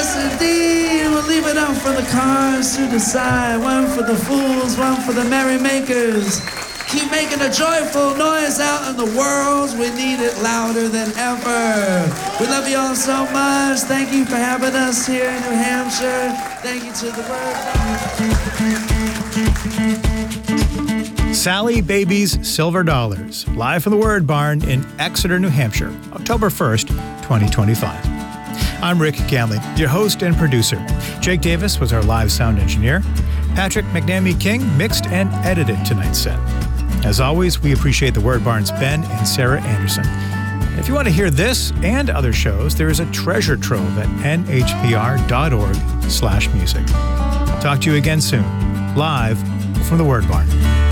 Yes, indeed. We'll leave it up for the cars to decide. One for the fools, one for the merrymakers. Keep making a joyful noise out in the world. We need it louder than ever. We love you all so much. Thank you for having us here in New Hampshire. Thank you to the Word. Sally Baby's Silver Dollars, live from the Word Barn in Exeter, New Hampshire, October 1st, 2025. I'm Rick Ganley, your host and producer. Jake Davis was our live sound engineer. Patrick McNamee King mixed and edited tonight's set. As always, we appreciate the Word Barn's Ben and Sarah Anderson. If you want to hear this and other shows, there is a treasure trove at nhpr.org/music. Talk to you again soon, live from the Word Barn.